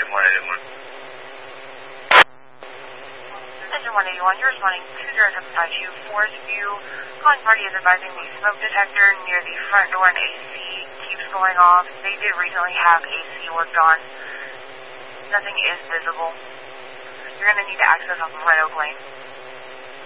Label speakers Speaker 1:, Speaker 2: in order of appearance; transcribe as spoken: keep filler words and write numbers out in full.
Speaker 1: Engine one eighty-one.
Speaker 2: Engine one eighty-one, you're responding two zero seven five two, Forest View. Calling party is advising the smoke detector near the front door and A C keeps going off. They did recently have A C worked on. Nothing is visible. You're going to need to access off of Red Oak Lane.